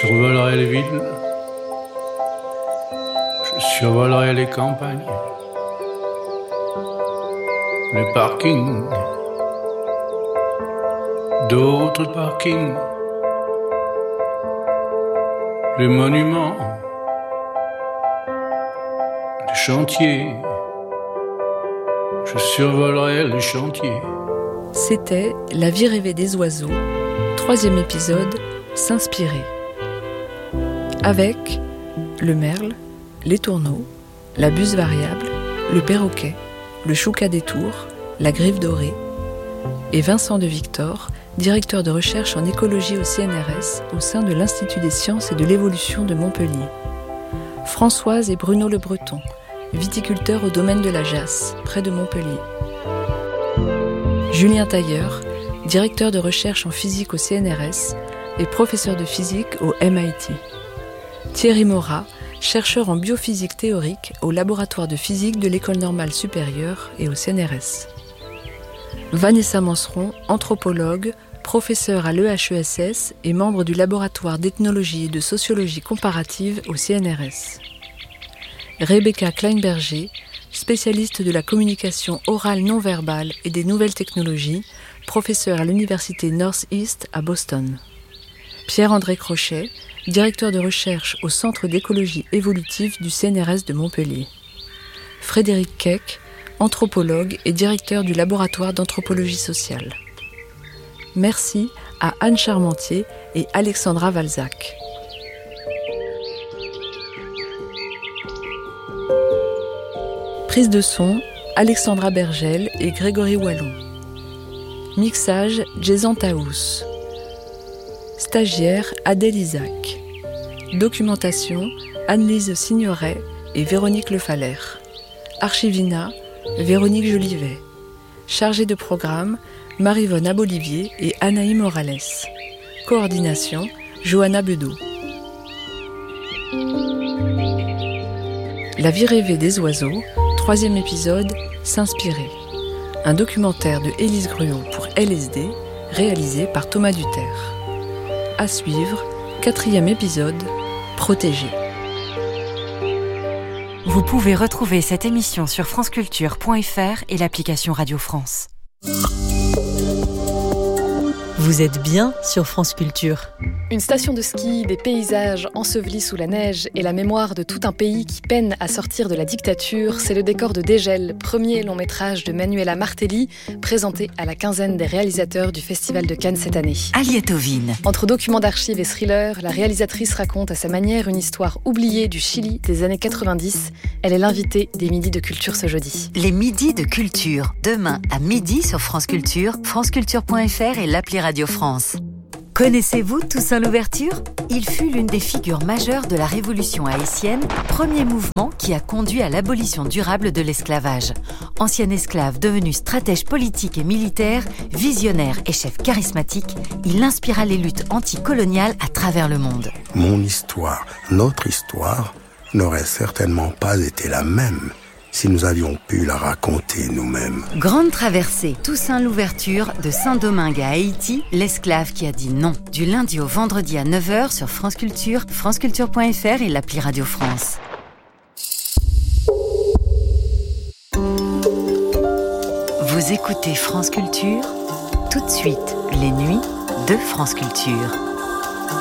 survolerai les villes, je survolerai les campagnes, les parkings, d'autres parkings, les monuments, les chantiers, je survolerai les chantiers. C'était La vie rêvée des oiseaux, 3e épisode, S'inspirer. Avec le merle, les tourneaux, la buse variable, le perroquet, le choucas des tours, la griffe dorée, et Vincent de Victor, directeur de recherche en écologie au CNRS au sein de l'Institut des sciences et de l'évolution de Montpellier. Françoise et Bruno Le Breton, viticulteurs au domaine de la Jasse, près de Montpellier. Julien Tailleur, directeur de recherche en physique au CNRS et professeur de physique au MIT. Thierry Morat, chercheur en biophysique théorique au laboratoire de physique de l'École normale supérieure et au CNRS. Vanessa Manceron, anthropologue, professeure à l'EHESS et membre du laboratoire d'ethnologie et de sociologie comparative au CNRS. Rebecca Kleinberger, spécialiste de la communication orale non-verbale et des nouvelles technologies, professeur à l'université Northeast à Boston. Pierre-André Crochet, directeur de recherche au Centre d'écologie évolutive du CNRS de Montpellier. Frédéric Keck, anthropologue et directeur du laboratoire d'anthropologie sociale. Merci à Anne Charmentier et Alexandra Valzac. Prise de son, Alexandra Bergel et Grégory Wallon. Mixage, Jason Taous. Stagiaire, Adèle Isaac. Documentation, Anne-Lise Signoret et Véronique Lefaller. Archivina, Véronique Jolivet. Chargée de programme, Maryvonne Abolivier et Anaï Morales. Coordination, Johanna Bedeau. La vie rêvée des oiseaux, 3e épisode, S'inspirer. Un documentaire de Élise Gruot pour LSD, réalisé par Thomas Duterre. À suivre, 4e épisode, Protégé. Vous pouvez retrouver cette émission sur franceculture.fr et l'application Radio France. Vous êtes bien sur France Culture. Une station de ski, des paysages ensevelis sous la neige et la mémoire de tout un pays qui peine à sortir de la dictature, c'est le décor de Dégel, premier long métrage de Manuela Martelli, présenté à la quinzaine des réalisateurs du Festival de Cannes cette année. Aliette Ovine. Entre documents d'archives et thrillers, la réalisatrice raconte à sa manière une histoire oubliée du Chili des années 90. Elle est l'invitée des Midis de Culture ce jeudi. Les Midis de Culture, demain à midi sur France Culture, franceculture.fr et l'appli Radio France. Connaissez-vous Toussaint Louverture ? Il fut l'une des figures majeures de la Révolution haïtienne, premier mouvement qui a conduit à l'abolition durable de l'esclavage. Ancien esclave devenu stratège politique et militaire, visionnaire et chef charismatique, il inspira les luttes anticoloniales à travers le monde. Mon histoire, notre histoire, n'aurait certainement pas été la même si nous avions pu la raconter nous-mêmes. Grande traversée, Toussaint Louverture, de Saint-Domingue à Haïti, l'esclave qui a dit non. Du lundi au vendredi à 9h sur France Culture, franceculture.fr et l'appli Radio France. Vous écoutez France Culture, tout de suite, les nuits de France Culture.